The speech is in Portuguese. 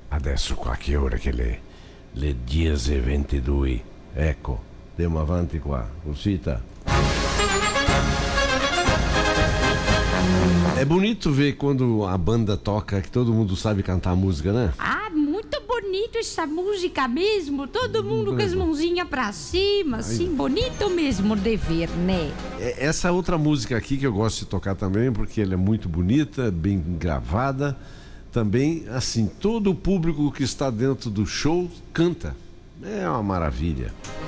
Adesso qua che ore che le 10:22. Ecco, andiamo avanti qua, Rosita. É bonito ver quando a banda toca, que todo mundo sabe cantar a música, né? Ah, muito bonito essa música mesmo. Todo mundo com as mãozinhas pra cima, assim, bonito mesmo de ver, né? Essa outra música aqui que eu gosto de tocar também, porque ela é muito bonita, bem gravada. Também, assim, todo o público que está dentro do show canta. É uma maravilha.